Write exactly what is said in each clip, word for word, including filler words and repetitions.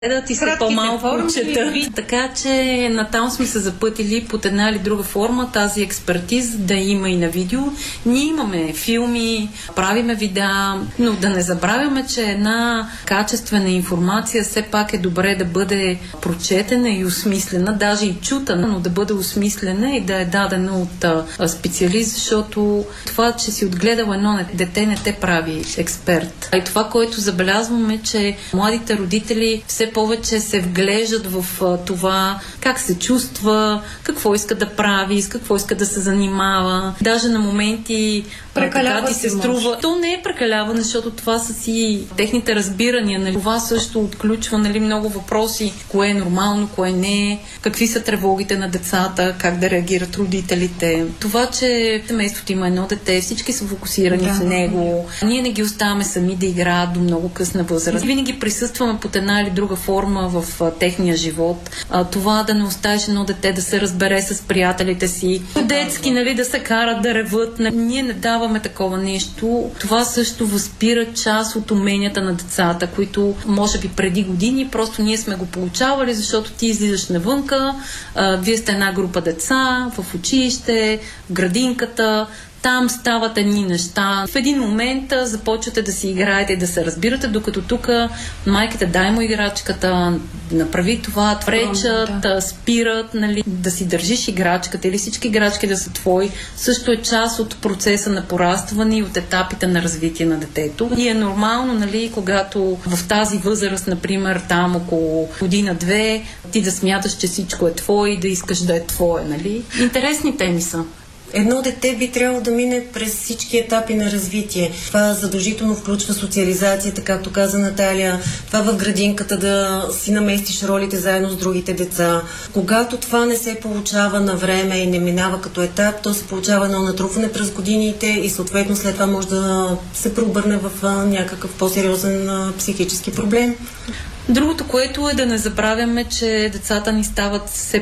гледат и са по-малко четат. Така че натам сме се запътили под една или друга форма тази експертиза да има и на видео. Ние имаме филми, правиме видеа, но да не забравяме, че една качествена информация все пак е добре да бъде прочетена и осмислена, даже и чутана, но да бъде осмислена и да е дадена от а, специалист, защото това, че си отгледал едно дете, не те прави експерт. И това, което забелязваме, че младите родители все повече се вглеждат в а, това как се чувства, какво иска да прави, с какво иска да се занимава. Даже на моменти прекалява ти се струва. Може. То не е прекаляване, защото това са си техните разбирания. Нали? Това също отключва, нали, много въпроси. Кое е нормално, кое не е, какви са тревогите на децата, как да реагират родителите. Това, че семейството има едно дете, всички са фокусирани да, в него. Ние не ги оставяме сами да играят до много късна възраст. Винаги присъстваме под една или друга форма в а, техния живот. А, това да не оставиш едно дете да се разбере с приятелите си. Детски, нали, да се карат да реват. Ние не даваме такова нещо. Това също възпира част от уменията на децата, които може би преди години просто ние сме го получавали, защото ти излизаш навънка, а, вие сте една група деца в училище, в градинката, там стават едни неща. В един момент а, започвате да си играете и да се разбирате, докато тук майките дай му играчката, направи това, пречат, да. спират, нали, да си държиш играчката или всички играчки да са твои, също е част от процеса на порастване и от етапите на развитие на детето. И е нормално, нали, когато в тази възраст, например, там около година-две, ти да смяташ, че всичко е твое и да искаш да е твое, нали. Интересни теми са. Едно дете би трябвало да мине през всички етапи на развитие. Това задължително включва социализацията, както каза Наталия. Това в градинката да си наместиш ролите заедно с другите деца. Когато това не се получава на време и не минава като етап, то се получава едно натрупване през годините и съответно след това може да се преобърне в някакъв по-сериозен психически проблем. Другото, което е да не забравяме, че децата ни стават все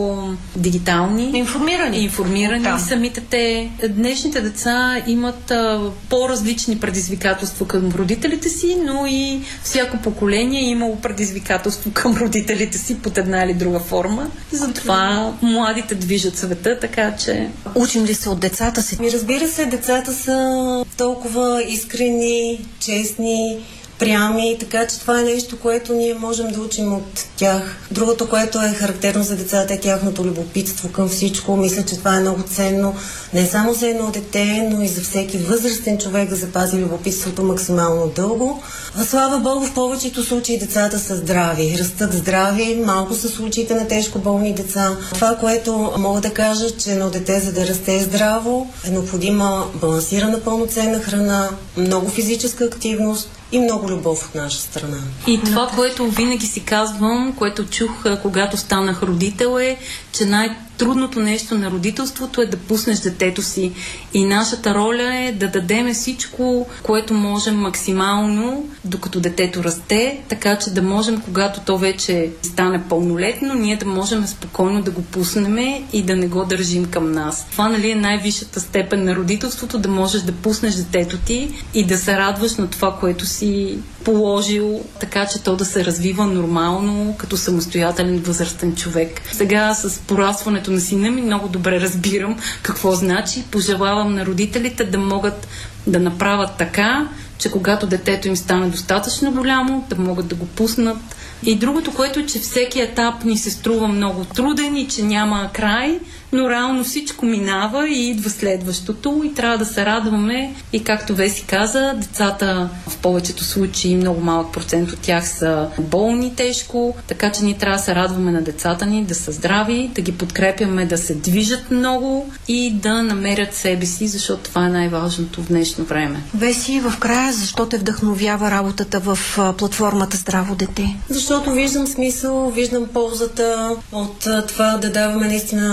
по-дигитални. Информирани. Информирани. Да. Самите те. Днешните деца имат а, по-различни предизвикателства към родителите си, но и всяко поколение е имало предизвикателство към родителите си под една или друга форма. Затова младите движат света, така че... Учим ли се от децата си? Ми, разбира се, децата са толкова искрени, честни, прями, така че това е нещо, което ние можем да учим от тях. Другото, което е характерно за децата, е тяхното любопитство към всичко. Мисля, че това е много ценно не само за едно дете, но и за всеки възрастен човек да запази любопитството максимално дълго. А слава Богу, в повечето случаи децата са здрави, растат здрави, малко са случаите на тежко болни деца. Това, което мога да кажа, че едно дете, за да расте здраво, е необходима балансирана пълноценна храна, много физическа активност и много любов от наша страна. И това, което винаги си казвам, което чух, когато станах родител, е, че най-трудното нещо на родителството е да пуснеш детето си. И нашата роля е да дадем всичко, което можем максимално, докато детето расте, така че да можем, когато то вече стане пълнолетно, ние да можем спокойно да го пуснем и да не го държим към нас. Това, нали, е най-висшата степен на родителството, да можеш да пуснеш детето ти и да се радваш на това, което си положил, така че то да се развива нормално като самостоятелен възрастен човек. Сега с порастването на сина ми много добре разбирам какво значи. Пожелавам на родителите да могат да направят така, че когато детето им стане достатъчно голямо, да могат да го пуснат. И другото, което е, че всеки етап ни се струва много труден и че няма край, но реално всичко минава и идва следващото и трябва да се радваме. И както Веси каза, децата в повечето случаи, много малък процент от тях са болни тежко, така че ние трябва да се радваме на децата ни, да са здрави, да ги подкрепяме, да се движат много и да намерят себе си, защото това е най-важното в днешно време. Веси, в края, защо те вдъхновява работата в платформата Здраво дете? Защото виждам смисъл, виждам ползата от това да даваме наистина информация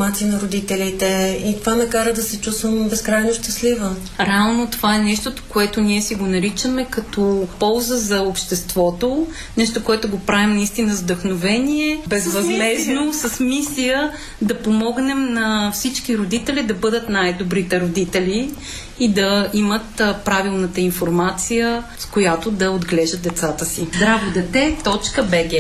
информация на родителите и това ме кара да се чувствам безкрайно щастлива. Реално това е нещото, което ние си го наричаме като полза за обществото, нещо, което го правим наистина с вдъхновение, безвъзмездно, с мисия да помогнем на всички родители да бъдат най-добрите родители и да имат а, правилната информация, с която да отглеждат децата си. здраво дете точка би джи